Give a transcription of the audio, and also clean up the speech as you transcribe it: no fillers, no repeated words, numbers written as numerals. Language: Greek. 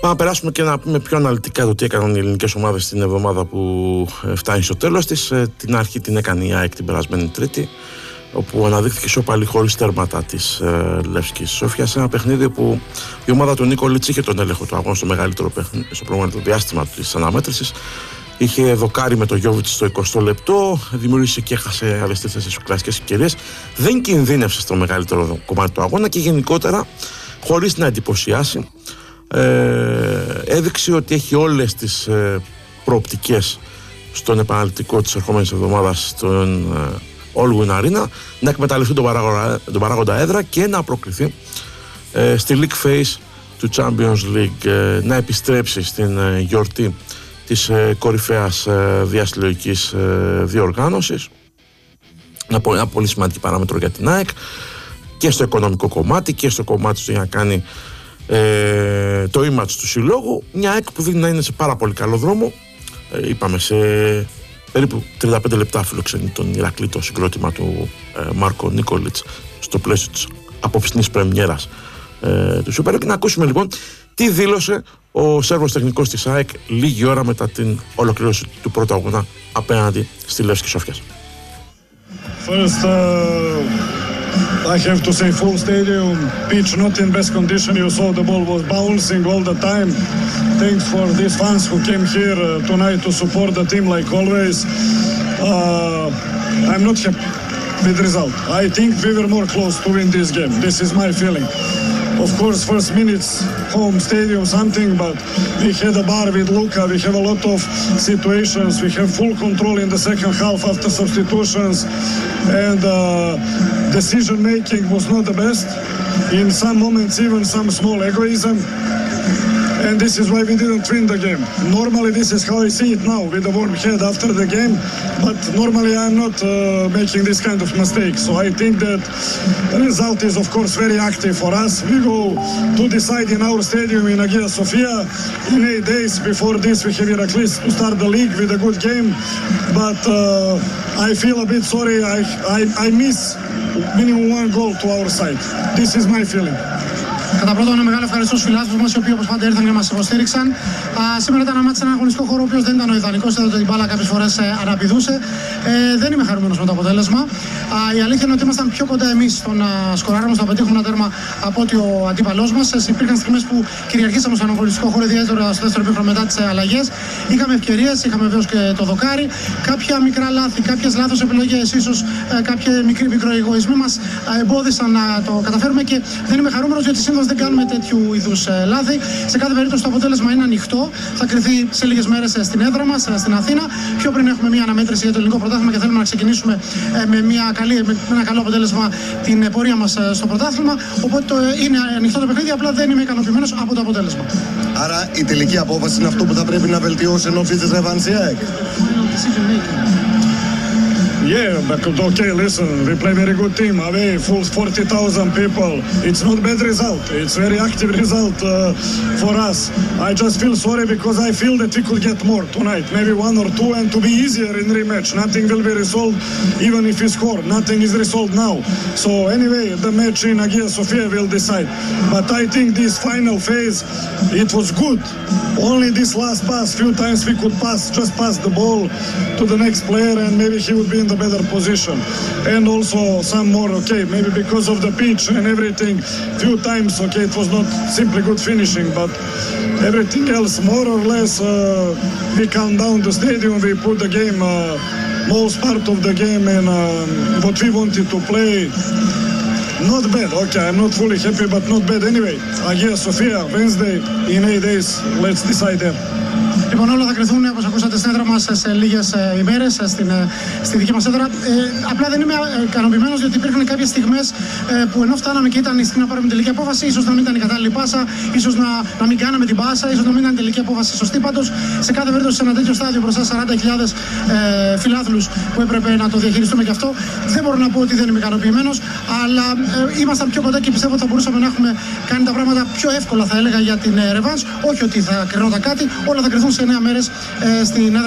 Πάμε να περάσουμε και να πούμε πιο αναλυτικά το τι έκαναν οι ελληνικές ομάδες την εβδομάδα που φτάνει στο τέλος της. Την αρχή την έκανε η ΑΕΚ την περασμένη Τρίτη, όπου αναδείχθηκε ισόπαλη χωρίς τέρματα της Λεύσκης Σόφια, σε ένα παιχνίδι που η ομάδα του Νίκολιτς είχε τον έλεγχο του αγώνα στο μεγαλύτερο διάστημα της αναμέτρησης. Είχε δοκάρει με το Γιώβιτς στο 20ο λεπτό, δημιούργησε και έχασε άλλες 4 κλασικές ευκαιρίες. Δεν κινδύνευσε στο μεγαλύτερο κομμάτι του αγώνα και γενικότερα, χωρίς να εντυπωσιάσει, έδειξε ότι έχει όλες τις προοπτικές στον επαναληπτικό της ερχόμενης εβδομάδας στον All Win Arena να εκμεταλλευτεί τον παράγοντα έδρα και να προκληθεί στη League Phase του Champions League, να επιστρέψει στην γιορτή της κορυφαίας διασυλλογικής διοργάνωσης. Ένα πολύ σημαντική παράμετρο για την ΑΕΚ και στο οικονομικό κομμάτι και στο κομμάτι του για να κάνει το image του συλλόγου. Μια ΑΕΚ που δίνει να είναι σε πάρα πολύ καλό δρόμο. Είπαμε σε περίπου 35 λεπτά φιλοξενεί τον Ηρακλή το συγκρότημα του Μάρκο Νίκολιτς στο πλαίσιο της απόψινής πρεμιέρας του Super League. Να ακούσουμε λοιπόν τι δήλωσε ο Σέρβος τεχνικός της ΑΕΚ λίγη ώρα μετά την ολοκλήρωση του πρώτου αγώνα απέναντι στη Λεύσκη Σόφιας. First, I have to say full stadium, pitch not in best condition. You saw the ball was bouncing all the time. Thanks for these fans who came here tonight to support the team like always. I'm not happy with the result. I think we were more close to win this game. This is my feeling. Of course, first minutes, home stadium, something, but we had a bar with Luka. We have a lot of situations. We have full control in the second half after substitutions, and decision making was not the best. In some moments, even some small egoism. And this is why we didn't win the game. Normally, this is how I see it now, with a warm head after the game. But normally, I'm not making this kind of mistake. So I think that the result is, of course, very active for us. We go to decide in our stadium in Hagia Sophia. In 8 days before this, we have Iraklis to start the league with a good game. But I feel a bit sorry. I miss minimum 1 goal to our side. This is my feeling. Κατά πρώτον, ένα μεγάλο ευχαριστώ στους φιλάθλους μας, οι οποίοι όπως πάντα ήρθαν και μας υποστήριξαν. Σήμερα ήταν ένα μάτι σε έναν αγωνιστικό χώρο, ο οποίος δεν ήταν ο ιδανικός, είδατε την μπάλα κάποιες φορές αναπηδούσε. Δεν είμαι χαρούμενος με το αποτέλεσμα. Η αλήθεια είναι ότι ήμασταν πιο κοντά εμείς στο να σκοράρουμε, στο να πετύχουμε ένα τέρμα από ότι ο αντίπαλός μας. Υπήρχαν στιγμές που κυριαρχήσαμε στον αγωνιστικό χώρο, ιδιαίτερα στο δεύτερο επίχρονο μετά τις αλλαγές. Είχαμε ευκαιρίες, είχαμε βεβαίως και το δοκάρι. Κάποια μικρά λάθη, κάποιες λάθος επιλογές, ίσως κάποιοι μικροεγωισμοί μας εμπόδισαν να το καταφέρουμε και δεν είμαι χαρούμενος γιατί συνήθως δεν κάνουμε τέτοιου είδους λάθη. Σε κάθε περίπτωση το αποτέλεσμα είναι ανοιχτό. Θα κρυθεί σε λίγες μέρες στην έδρα μας, στην Αθήνα. Πιο πριν έχουμε μια αναμέτρηση για το ελληνικό πρωτάθλημα και θέλουμε να ξεκινήσουμε με ένα καλό αποτέλεσμα την πορεία μας στο πρωτάθλημα. Οπότε είναι ανοιχτό το παιχνίδι, απλά δεν είμαι ικανοποιημένος από το αποτέλεσμα. Άρα η τελική απόφαση είναι αυτό που θα πρέπει να βελτιώσει εν ώψη της ρεβάνσης η ΑΕΚ. Yeah, but okay, listen, we play very good team, away, full 40,000 people. It's not bad result, it's very active result for us. I just feel sorry because I feel that we could get more tonight, maybe 1 or 2, and to be easier in rematch. Nothing will be resolved even if we score, nothing is resolved now. So anyway, the match in Hagia Sophia will decide. But I think this final phase, it was good. Only this last pass, few times we could just pass the ball to the next player and maybe he would be in the better position. And also some more, okay, maybe because of the pitch and everything, few times, okay, it was not simply good finishing, but everything else, more or less, we calm down the stadium, we put the game, most part of the game and what we wanted to play. Not bad, okay, I'm not fully happy, but not bad anyway. Hagia Sophia, Wednesday, in 8 days, let's decide there. Λοιπόν, όλα θα κρυθούν, όπως ακούσατε, στην έδρα μας σε λίγες ημέρες, στη δική μας έδρα. Απλά δεν είμαι ικανοποιημένος, διότι υπήρχαν κάποιες στιγμές που ενώ φτάναμε και ήταν στην να πάρουμε τελική απόφαση, ίσως να μην ήταν η κατάλληλη πάσα, ίσως να μην κάναμε την πάσα, ίσως να μην ήταν η τελική απόφαση σωστή. Πάντως, σε κάθε περίπτωση, σε ένα τέτοιο στάδιο μπροστά 40.000 φιλάθλους που έπρεπε να το διαχειριστούμε και αυτό, δεν μπορώ να πω ότι δεν είμαι ικανοποιημένος, αλλά ήμασταν πιο κοντά και πιστεύω ότι θα μπορούσαμε να έχουμε κάνει τα πράγματα πιο εύκολα, θα έλεγα, για την ρεβάνς. Όχι ότι θα κρινόταν κάτι, όλα θα κρυθούν σε 9 μέρες στην έδρα.